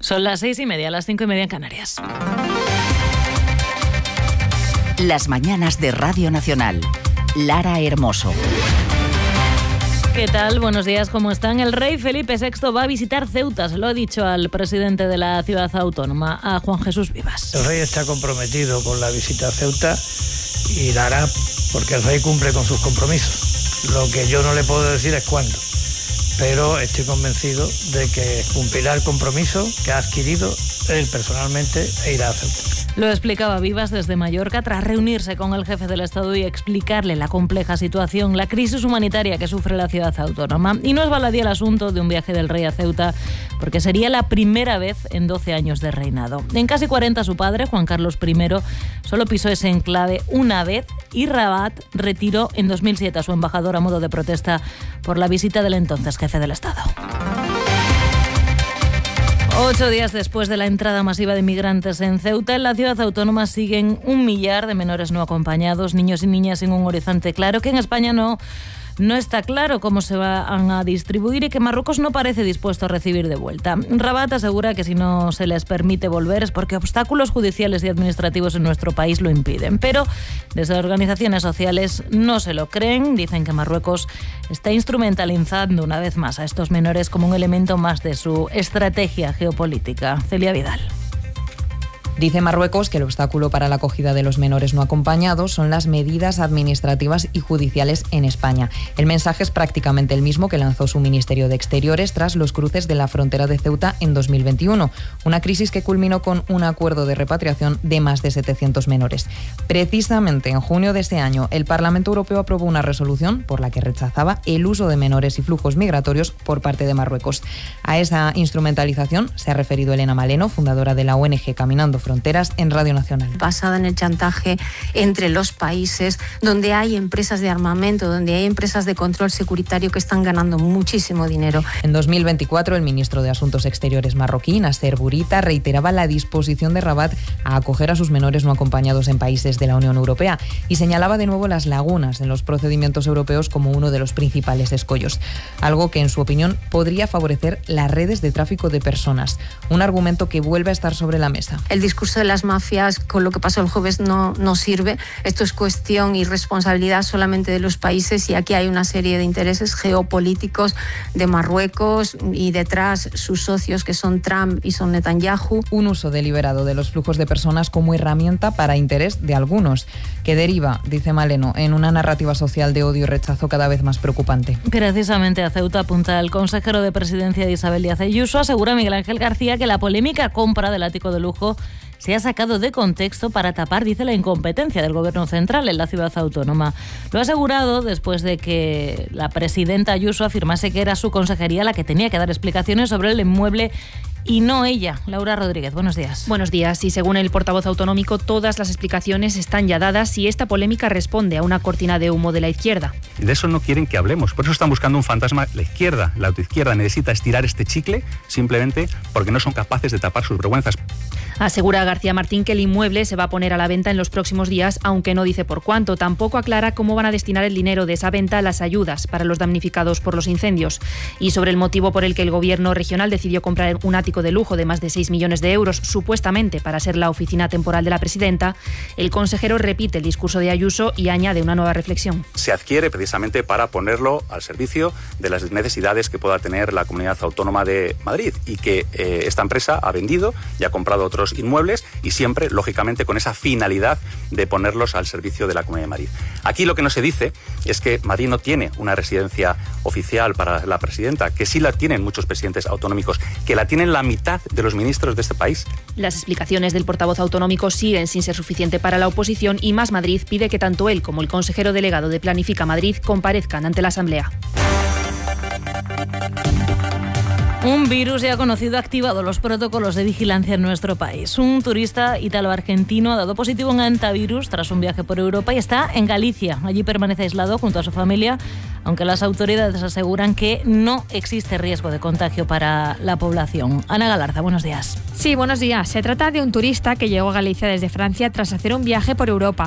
Son las 6:30, las 5:30 en Canarias. Las mañanas de Radio Nacional. Lara Hermoso. ¿Qué tal? Buenos días, ¿cómo están? El rey Felipe VI va a visitar Ceuta, se lo ha dicho al presidente de la ciudad autónoma, a Juan Jesús Vivas. El rey está comprometido con la visita a Ceuta y la hará porque el rey cumple con sus compromisos. Lo que yo no le puedo decir es cuándo, pero estoy convencido de que cumplirá el compromiso que ha adquirido él personalmente e irá a Ceuta. Lo explicaba Vivas desde Mallorca tras reunirse con el jefe del Estado y explicarle la compleja situación, la crisis humanitaria que sufre la ciudad autónoma. Y no es baladí el asunto de un viaje del rey a Ceuta, porque sería la primera vez en 12 años de reinado. En casi 40 su padre, Juan Carlos I, solo pisó ese enclave una vez y Rabat retiró en 2007 a su embajador a modo de protesta por la visita del entonces jefe del Estado. 8 días después de la entrada masiva de inmigrantes en Ceuta, en la ciudad autónoma siguen 1 millar de menores no acompañados, niños y niñas sin un horizonte claro, que en España no está claro cómo se van a distribuir y que Marruecos no parece dispuesto a recibir de vuelta. Rabat asegura que si no se les permite volver es porque obstáculos judiciales y administrativos en nuestro país lo impiden. Pero desde organizaciones sociales no se lo creen. Dicen que Marruecos está instrumentalizando una vez más a estos menores como un elemento más de su estrategia geopolítica. Celia Vidal. Dice Marruecos que el obstáculo para la acogida de los menores no acompañados son las medidas administrativas y judiciales en España. El mensaje es prácticamente el mismo que lanzó su Ministerio de Exteriores tras los cruces de la frontera de Ceuta en 2021, una crisis que culminó con un acuerdo de repatriación de más de 700 menores. Precisamente en junio de ese año, el Parlamento Europeo aprobó una resolución por la que rechazaba el uso de menores y flujos migratorios por parte de Marruecos. A esa instrumentalización se ha referido Elena Maleno, fundadora de la ONG Caminando Fronteras, en Radio Nacional. Basada en el chantaje entre los países, donde hay empresas de armamento, donde hay empresas de control securitario que están ganando muchísimo dinero. En 2024, el ministro de Asuntos Exteriores marroquí, Nasser Bourita, reiteraba la disposición de Rabat a acoger a sus menores no acompañados en países de la Unión Europea y señalaba de nuevo las lagunas en los procedimientos europeos como uno de los principales escollos, algo que en su opinión podría favorecer las redes de tráfico de personas, un argumento que vuelve a estar sobre la mesa. El discurso de las mafias con lo que pasó el jueves no sirve. Esto es cuestión y responsabilidad solamente de los países y aquí hay una serie de intereses geopolíticos de Marruecos y detrás sus socios que son Trump y son Netanyahu. Un uso deliberado de los flujos de personas como herramienta para interés de algunos, que deriva, dice Maleno, en una narrativa social de odio y rechazo cada vez más preocupante. Precisamente a Ceuta apunta el consejero de Presidencia de Isabel Díaz Ayuso. Asegura Miguel Ángel García que la polémica compra del ático de lujo se ha sacado de contexto para tapar, dice, la incompetencia del Gobierno central en la ciudad autónoma. Lo ha asegurado después de que la presidenta Ayuso afirmase que era su consejería la que tenía que dar explicaciones sobre el inmueble y no ella. Laura Rodríguez, buenos días. Buenos días. Y según el portavoz autonómico, todas las explicaciones están ya dadas y esta polémica responde a una cortina de humo de la izquierda. Y de eso no quieren que hablemos. Por eso están buscando un fantasma. La izquierda, la autoizquierda, necesita estirar este chicle simplemente porque no son capaces de tapar sus vergüenzas. Asegura García Martín que el inmueble se va a poner a la venta en los próximos días, aunque no dice por cuánto. Tampoco aclara cómo van a destinar el dinero de esa venta a las ayudas para los damnificados por los incendios. Y sobre el motivo por el que el Gobierno regional decidió comprar un ático de lujo de más de 6 millones de euros, supuestamente para ser la oficina temporal de la presidenta, el consejero repite el discurso de Ayuso y añade una nueva reflexión. Se adquiere precisamente para ponerlo al servicio de las necesidades que pueda tener la Comunidad Autónoma de Madrid y que esta empresa ha vendido y ha comprado otros inmuebles y siempre, lógicamente, con esa finalidad de ponerlos al servicio de la Comunidad de Madrid. Aquí lo que no se dice es que Madrid no tiene una residencia oficial para la presidenta, que sí la tienen muchos presidentes autonómicos, que la tienen la mitad de los ministros de este país. Las explicaciones del portavoz autonómico siguen sin ser suficiente para la oposición y Más Madrid pide que tanto él como el consejero delegado de Planifica Madrid comparezcan ante la Asamblea. Un virus ya conocido ha activado los protocolos de vigilancia en nuestro país. Un turista ítalo-argentino ha dado positivo en antivirus tras un viaje por Europa y está en Galicia. Allí permanece aislado junto a su familia, aunque las autoridades aseguran que no existe riesgo de contagio para la población. Ana Galarza, buenos días. Sí, buenos días. Se trata de un turista que llegó a Galicia desde Francia tras hacer un viaje por Europa.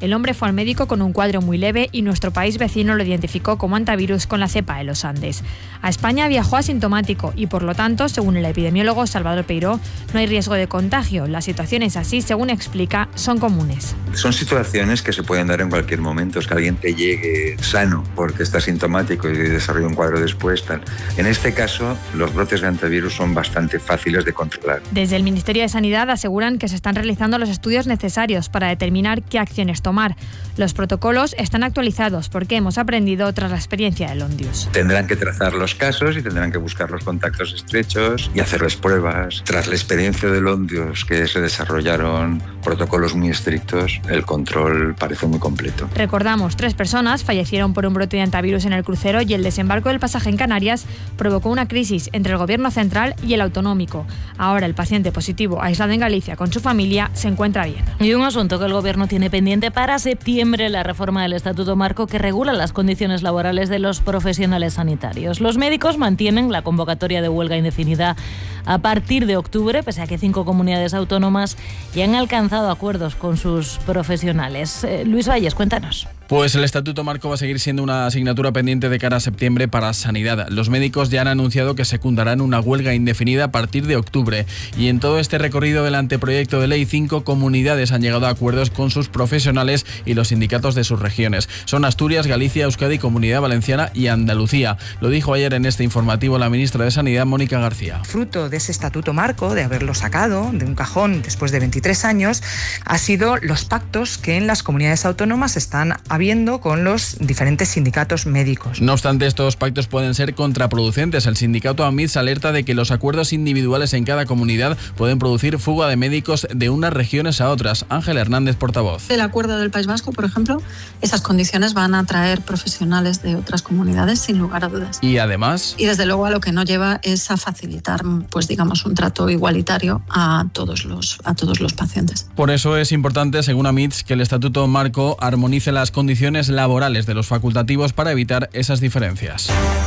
El hombre fue al médico con un cuadro muy leve y nuestro país vecino lo identificó como hantavirus con la cepa de los Andes. A España viajó asintomático y, por lo tanto, según el epidemiólogo Salvador Peiró, no hay riesgo de contagio. Las situaciones así, según explica, son comunes. Son situaciones que se pueden dar en cualquier momento. Es que alguien te llegue sano porque está asintomático y desarrolla un cuadro después. Tal. En este caso, los brotes de hantavirus son bastante fáciles de controlar. Desde el Ministerio de Sanidad aseguran que se están realizando los estudios necesarios para determinar qué acciones tomar. Los protocolos están actualizados porque hemos aprendido tras la experiencia del Ondius. Tendrán que trazar los casos y tendrán que buscar los contactos estrechos y hacerles pruebas. Tras la experiencia del Ondius, que se desarrollaron protocolos muy estrictos, el control parece muy completo. Recordamos, 3 personas fallecieron por un brote de hantavirus en el crucero y el desembarco del pasaje en Canarias provocó una crisis entre el gobierno central y el autonómico. Ahora el paciente positivo, aislado en Galicia con su familia, se encuentra bien. Y un asunto que el gobierno tiene pendiente para septiembre, la reforma del Estatuto Marco que regula las condiciones laborales de los profesionales sanitarios. Los médicos mantienen la convocatoria de huelga indefinida a partir de octubre, pese a que 5 comunidades autónomas ya han alcanzado acuerdos con sus profesionales. Luis Valles, cuéntanos. Pues el Estatuto Marco va a seguir siendo una asignatura pendiente de cara a septiembre para Sanidad. Los médicos ya han anunciado que secundarán una huelga indefinida a partir de octubre. Y en todo este recorrido del anteproyecto de ley, 5 comunidades han llegado a acuerdos con sus profesionales y los sindicatos de sus regiones. Son Asturias, Galicia, Euskadi, Comunidad Valenciana y Andalucía. Lo dijo ayer en este informativo la ministra de Sanidad, Mónica García. Fruto de ese Estatuto Marco, de haberlo sacado de un cajón después de 23 años, ha sido los pactos que en las comunidades autónomas están habiendo con los diferentes sindicatos médicos. No obstante, estos pactos pueden ser contraproducentes. El sindicato AMITS alerta de que los acuerdos individuales en cada comunidad pueden producir fuga de médicos de unas regiones a otras. Ángela Hernández, portavoz. El acuerdo del País Vasco, por ejemplo, esas condiciones van a atraer profesionales de otras comunidades, sin lugar a dudas. Y además... Y desde luego a lo que no lleva es a facilitar, pues digamos, un trato igualitario a todos los pacientes. Por eso es importante, según AMITS, que el Estatuto Marco armonice las condiciones laborales de los facultativos para evitar esas diferencias.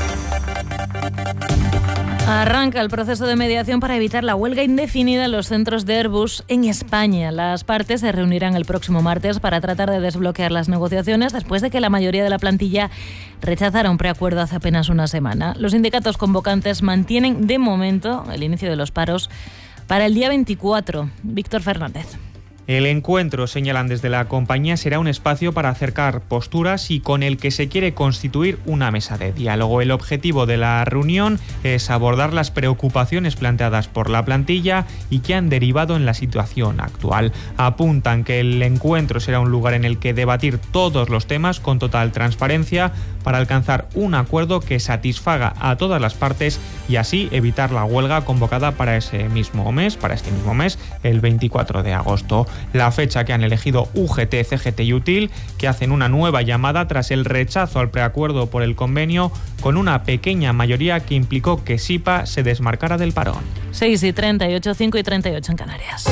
Arranca el proceso de mediación para evitar la huelga indefinida en los centros de Airbus en España. Las partes se reunirán el próximo martes para tratar de desbloquear las negociaciones después de que la mayoría de la plantilla rechazara un preacuerdo hace apenas una semana. Los sindicatos convocantes mantienen de momento el inicio de los paros para el día 24. Víctor Fernández. El encuentro, señalan desde la compañía, será un espacio para acercar posturas y con el que se quiere constituir una mesa de diálogo. El objetivo de la reunión es abordar las preocupaciones planteadas por la plantilla y que han derivado en la situación actual. Apuntan que el encuentro será un lugar en el que debatir todos los temas con total transparencia para alcanzar un acuerdo que satisfaga a todas las partes y así evitar la huelga convocada para este mismo mes, el 24 de agosto. La fecha que han elegido UGT, CGT y UTIL, que hacen una nueva llamada tras el rechazo al preacuerdo por el convenio, con una pequeña mayoría que implicó que SIPA se desmarcara del parón. 6:38, 5:38 en Canarias.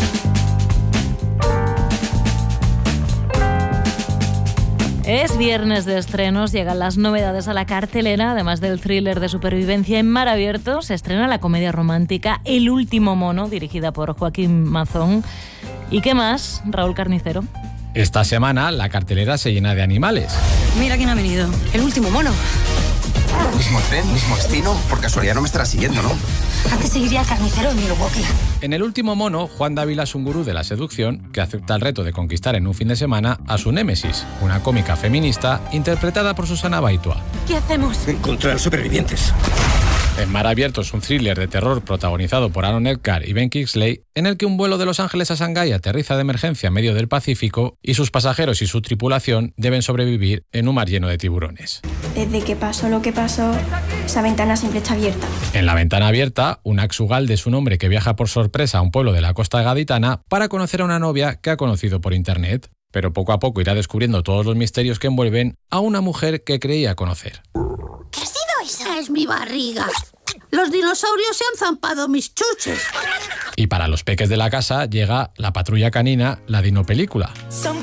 Es viernes de estrenos, llegan las novedades a la cartelera. Además del thriller de supervivencia en mar abierto, se estrena la comedia romántica El último mono, dirigida por Joaquín Mazón. ¿Y qué más, Raúl Carnicero? Esta semana la cartelera se llena de animales. Mira quién ha venido, el último mono. Mismo tren, mismo destino, por casualidad no me estará siguiendo, ¿no? Antes seguiría al carnicero en Milwaukee. En El último mono, Juan Dávila es un gurú de la seducción que acepta el reto de conquistar en un fin de semana a su némesis, una cómica feminista interpretada por Susana Baitua. ¿Qué hacemos? Encontrar supervivientes. En mar abierto es un thriller de terror protagonizado por Aaron Eckhart y Ben Kingsley, en el que un vuelo de Los Ángeles a Shanghái aterriza de emergencia en medio del Pacífico y sus pasajeros y su tripulación deben sobrevivir en un mar lleno de tiburones. Desde que pasó lo que pasó, esa ventana siempre está abierta. En la ventana abierta, un Ugalde es un hombre que viaja por sorpresa a un pueblo de la costa gaditana para conocer a una novia que ha conocido por internet, pero poco a poco irá descubriendo todos los misterios que envuelven a una mujer que creía conocer. ¿Qué ha sido esa? Es mi barriga. Los dinosaurios se han zampado mis chuches. Y para los peques de la casa llega la patrulla canina, la Dinopelícula.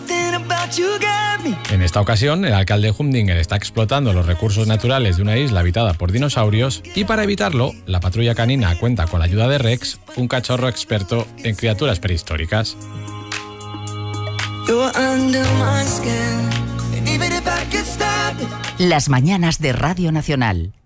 En esta ocasión, el alcalde Humdinger está explotando los recursos naturales de una isla habitada por dinosaurios y para evitarlo, la patrulla canina cuenta con la ayuda de Rex, un cachorro experto en criaturas prehistóricas. Las mañanas de Radio Nacional.